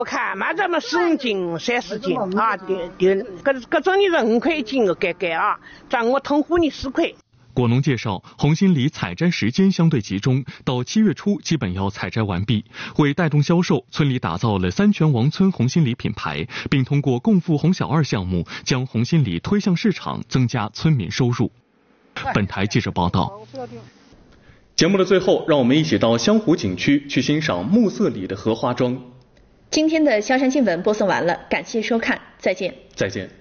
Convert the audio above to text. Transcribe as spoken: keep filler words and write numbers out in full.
我看嘛，咱们十五斤、三十斤啊，对对，各各种的人块斤个盖盖啊，咱我同户你十块。 果农介绍，红心梨采摘时间相对集中，到七月初基本要采摘完毕。为带动销售，村里打造了三全王村红心梨品牌，并通过共富红小二项目将红心梨推向市场，增加村民收入。本台记者报道。节目的最后，让我们一起到湘湖景区去欣赏暮色里的荷花妆。 今天的萧山新闻播送完了，感谢收看，再见。 再见。